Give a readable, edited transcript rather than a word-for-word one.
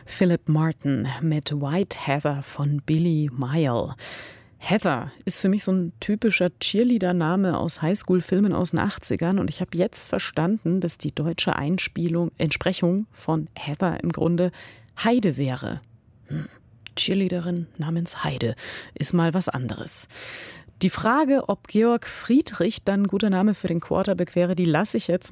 Philip Martin mit White Heather von Billy Mile. Heather ist für mich so ein typischer Cheerleader-Name aus Highschool-Filmen aus den 80ern und ich habe jetzt verstanden, dass die deutsche Entsprechung von Heather im Grunde Heide wäre. Cheerleaderin namens Heide ist mal was anderes. Die Frage, ob Georg Friedrich dann ein guter Name für den Quarterback wäre, die lasse ich jetzt